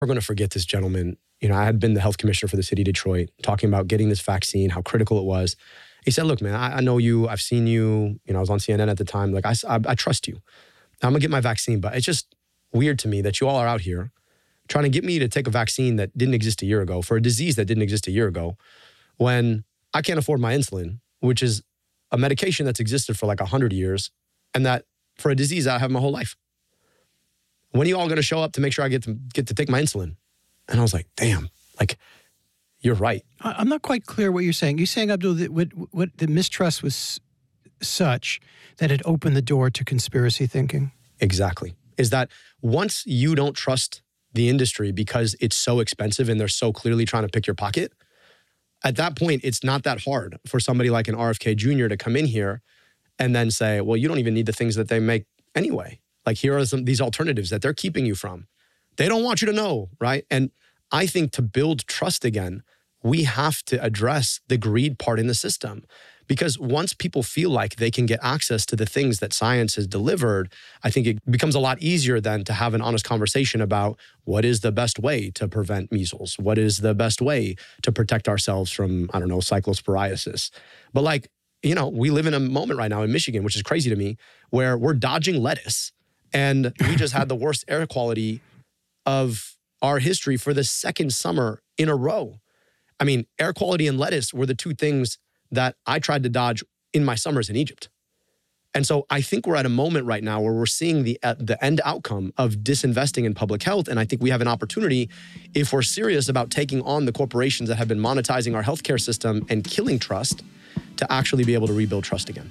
We're going to forget this gentleman. I had been the health commissioner for the city of Detroit, talking about getting this vaccine, how critical it was. He said, look, man, I know you. I've seen you. I was on CNN at the time. Like, I trust you. I'm going to get my vaccine. But it's just weird to me that you all are out here trying to get me to take a vaccine that didn't exist a year ago for a disease that didn't exist a year ago when I can't afford my insulin, which is a medication that's existed for like 100 years and that for a disease I have my whole life. When are you all going to show up to make sure I get to take my insulin? And I was like, damn, like, you're right. I'm not quite clear what you're saying. You're saying, Abdul, that what the mistrust was such that it opened the door to conspiracy thinking? Exactly. Is that once you don't trust the industry because it's so expensive and they're so clearly trying to pick your pocket, at that point, it's not that hard for somebody like an RFK Jr. to come in here and then say, well, you don't even need the things that they make anyway. Like, here are these alternatives that they're keeping you from. They don't want you to know, right? And I think to build trust again, we have to address the greed part in the system. Because once people feel like they can get access to the things that science has delivered, I think it becomes a lot easier then to have an honest conversation about what is the best way to prevent measles? What is the best way to protect ourselves from, cyclosporiasis? But we live in a moment right now in Michigan, which is crazy to me, where we're dodging lettuce. And we just had the worst air quality of our history for the second summer in a row. I mean, air quality and lettuce were the two things that I tried to dodge in my summers in Egypt. And so I think we're at a moment right now where we're seeing the end outcome of disinvesting in public health. And I think we have an opportunity, if we're serious about taking on the corporations that have been monetizing our healthcare system and killing trust, to actually be able to rebuild trust again.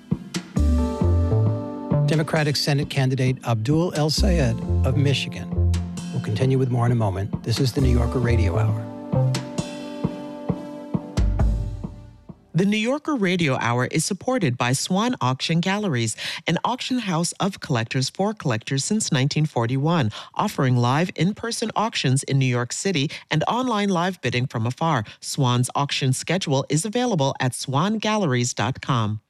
Democratic Senate candidate Abdul El-Sayed of Michigan. We'll continue with more in a moment. This is the New Yorker Radio Hour. The New Yorker Radio Hour is supported by Swan Auction Galleries, an auction house of collectors for collectors since 1941, offering live in-person auctions in New York City and online live bidding from afar. Swan's auction schedule is available at swangalleries.com.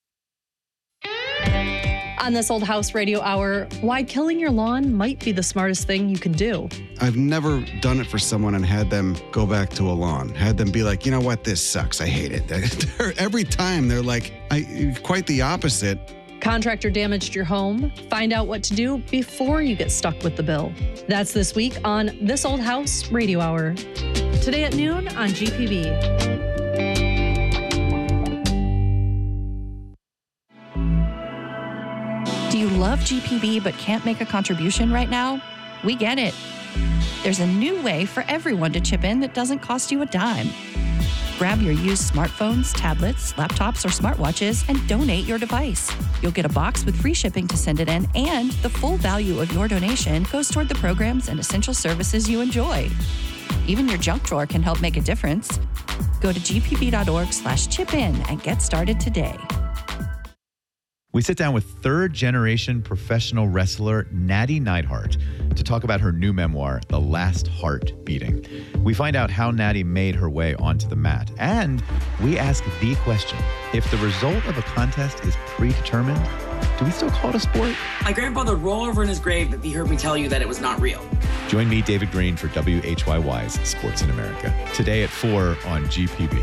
On this Old House Radio Hour, why killing your lawn might be the smartest thing you can do. I've never done it for someone and had them go back to a lawn, had them be like, you know what, this sucks, I hate it. Every time they're like, quite the opposite. Contractor damaged your home? Find out what to do before you get stuck with the bill. That's this week on This Old House Radio Hour. Today at noon on GPB. Do you love GPB but can't make a contribution right now? We get it. There's a new way for everyone to chip in that doesn't cost you a dime. Grab your used smartphones, tablets, laptops, or smartwatches and donate your device. You'll get a box with free shipping to send it in, and the full value of your donation goes toward the programs and essential services you enjoy. Even your junk drawer can help make a difference. Go to gpb.org/chip-in and get started today. We sit down with third-generation professional wrestler Natty Neidhart to talk about her new memoir, The Last Heart Beating. We find out how Natty made her way onto the mat, and we ask the question: if the result of a contest is predetermined, do we still call it a sport? My grandfather rolled over in his grave if he heard me tell you that it was not real. Join me, David Green, for WHYY's Sports in America, today at 4 on GPB.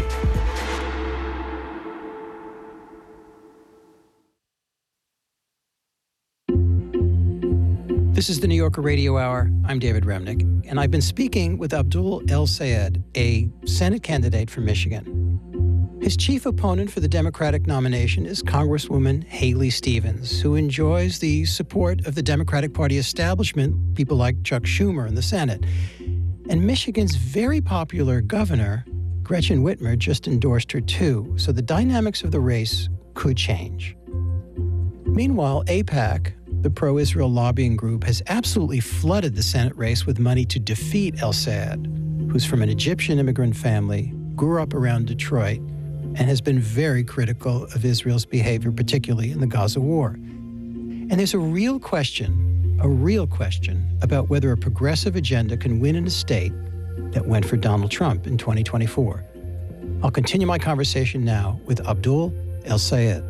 This is the New Yorker Radio Hour. I'm David Remnick, and I've been speaking with Abdul El-Sayed, a Senate candidate from Michigan. His chief opponent for the Democratic nomination is Congresswoman Haley Stevens, who enjoys the support of the Democratic Party establishment, people like Chuck Schumer in the Senate. And Michigan's very popular governor, Gretchen Whitmer, just endorsed her too, so the dynamics of the race could change. Meanwhile, AIPAC, the pro-Israel lobbying group, has absolutely flooded the Senate race with money to defeat El-Sayed, who's from an Egyptian immigrant family, grew up around Detroit, and has been very critical of Israel's behavior, particularly in the Gaza war. And there's a real question about whether a progressive agenda can win in a state that went for Donald Trump in 2024. I'll continue my conversation now with Abdul El-Sayed.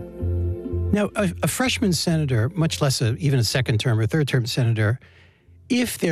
Now, a freshman senator, much less even a second-term or third-term senator, if there